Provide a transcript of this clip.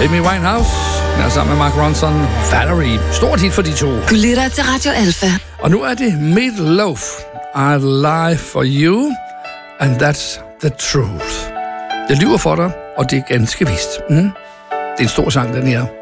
Amy Winehouse, jeg er sammen med Mark Ronson, Valerie. Stort hit for de to. Du lytter til Radio Alpha. Og nu er det Meat Loaf. I'd lie for you, and that's the truth. Jeg lyver for dig, og det er ganske vist. Det er en stor sang, den her.